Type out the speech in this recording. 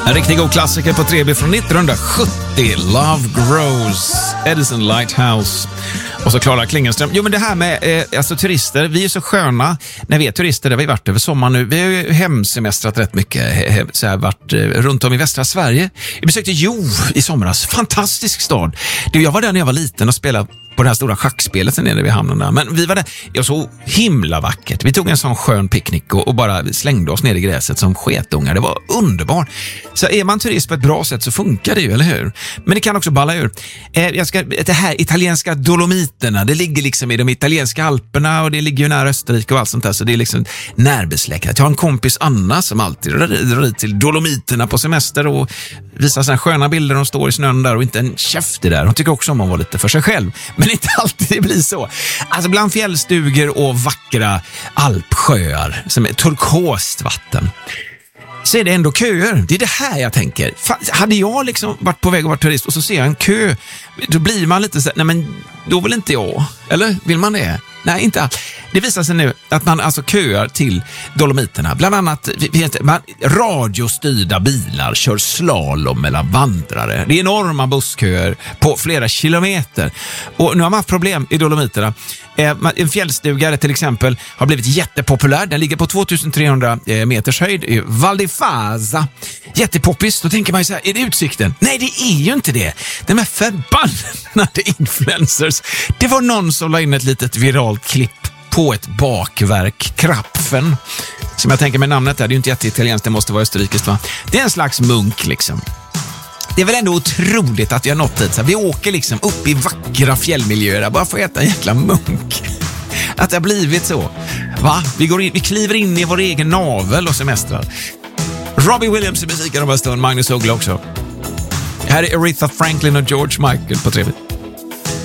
En riktigt god klassiker på 3B från 1970. Love Grows, Edison Lighthouse. Och så Klara Klingenström. Jo, men det här med alltså turister, vi är så sköna när vi är turister. Där vi varit över sommaren nu. Vi har ju hemsemestrat rätt mycket. Så här, varit runt om i västra Sverige. Vi besökte i somras. Fantastisk stad. Jag var där när jag var liten och spelade på det här stora schackspelet sen nere vid hamnen där. Men vi var där, så himla vackert. Vi tog en sån skön picknick och bara slängde oss ner i gräset som sketungar. Det var underbart. Så är man turist på ett bra sätt så funkar det ju, eller hur? Men det kan också balla ur. Det här italienska Dolomiterna, det ligger liksom i de italienska Alperna och det ligger ju nära Österrike och allt sånt där. Så det är liksom närbesläktat. Jag har en kompis, Anna, som alltid drar till Dolomiterna på semester och visar såna sköna bilder. De står i snön där och inte en käft där. Hon tycker också om att vara lite för sig själv. Men inte alltid det blir så. Alltså bland fjällstugor och vackra alpsjöar som är turkost vatten, så är det ändå köer. Det är det här jag tänker. Hade jag liksom varit på väg att vara turist och så ser jag en kö, då blir man lite så nej men då vill inte jag. Eller vill man det? Nej, inte alls. Det visar sig nu att man alltså köar till Dolomiterna. Bland annat radiostyrda bilar kör slalom mellan vandrare. Det är enorma bussköer på flera kilometer. Och nu har man haft problem i Dolomiterna. En fjällstugare till exempel har blivit jättepopulär. Den ligger på 2300 meters höjd i Val di Fasa. Jättepoppis. Då tänker man ju så här, är det utsikten? Nej, det är ju inte det. De är förbannade influencers. Det var någon som la in ett litet viralt klipp på ett bakverk, Krapfen, som jag tänker med namnet där, det är ju inte jätteitalienskt, det måste vara österrikiskt, va? Det är en slags munk liksom. Det är väl ändå otroligt att vi har nått dit. Så vi åker liksom upp i vackra fjällmiljöer bara för att äta en jäkla munk. Att det har blivit så. Va? Vi kliver in i vår egen navel och semestrar. Robbie Williams i musiken om en stund, Magnus Uggla också. Här är Aretha Franklin och George Michael på 3.